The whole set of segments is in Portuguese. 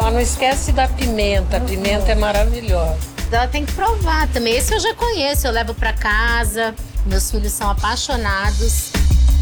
Só não esquece da pimenta. A pimenta é maravilhosa. Ela tem que provar também. Esse eu já conheço, eu levo pra casa. Meus filhos são apaixonados.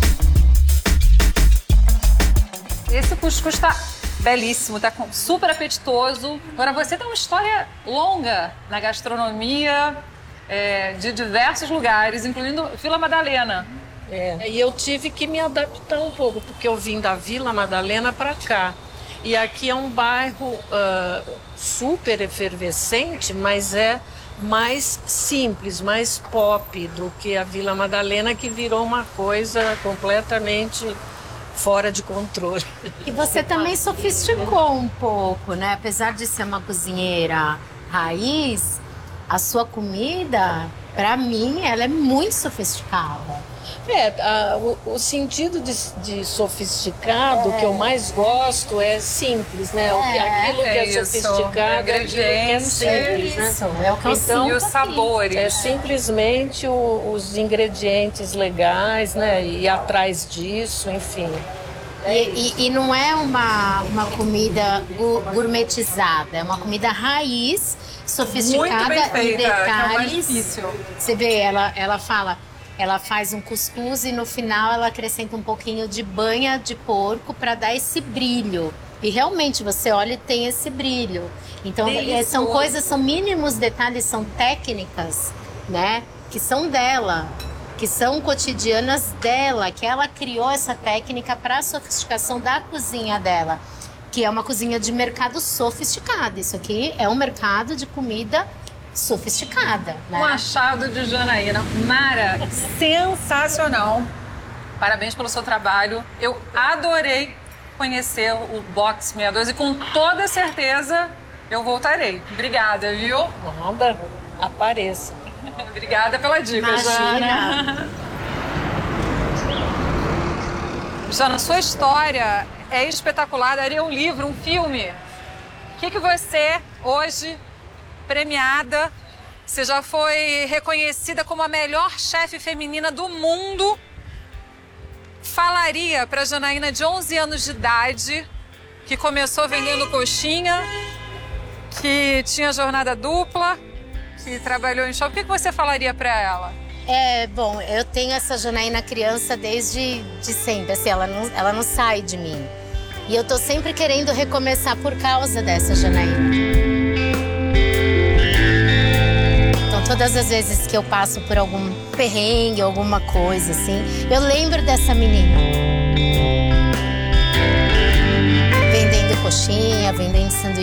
Esse cuscuz tá belíssimo, tá super apetitoso. Agora, você tem uma história longa na gastronomia de diversos lugares, incluindo Vila Madalena. E eu tive que me adaptar um pouco, porque eu vim da Vila Madalena para cá. E aqui é um bairro super efervescente, mas é mais simples, mais pop do que a Vila Madalena, que virou uma coisa completamente fora de controle. E você também sofisticou um pouco, né? Apesar de ser uma cozinheira raiz, a sua comida, pra mim, ela é muito sofisticada. O sentido de sofisticado que eu mais gosto é simples, né? Aquilo que é sofisticado é aquilo que é simples, né? É o que eu sinto. E os sabores. É simplesmente os ingredientes legais, né? E ir atrás disso, enfim. E não é uma comida gourmetizada, é uma comida raiz, sofisticada, muito bem feita, em detalhes. Que é o mais difícil. Você vê, ela fala, ela faz um cuscuz e no final ela acrescenta um pouquinho de banha de porco para dar esse brilho. E realmente você olha e tem esse brilho. Então são mínimos detalhes, são técnicas, né? Que são dela, que são cotidianas dela, que ela criou essa técnica para a sofisticação da cozinha dela, que é uma cozinha de mercado sofisticado. Isso aqui é um mercado de comida sofisticada, né? Um achado de Janaína. Mara, sensacional. Parabéns pelo seu trabalho. Eu adorei conhecer o Box 62 e com toda certeza eu voltarei. Obrigada, viu? Nada, apareça. Obrigada pela dica, Imagina. Jana. Jana, sua história é espetacular. Daria um livro, um filme. O que você, hoje, premiada, você já foi reconhecida como a melhor chefe feminina do mundo, falaria para Janaína de 11 anos de idade, que começou vendendo coxinha, que tinha jornada dupla, que trabalhou em shopping? O que você falaria para ela? Bom, eu tenho essa Janaína criança desde sempre, assim, ela não sai de mim. E eu tô sempre querendo recomeçar por causa dessa Janaína. Então, todas as vezes que eu passo por algum perrengue, alguma coisa assim, eu lembro dessa menina. Vendendo coxinha, vendendo sanduíche.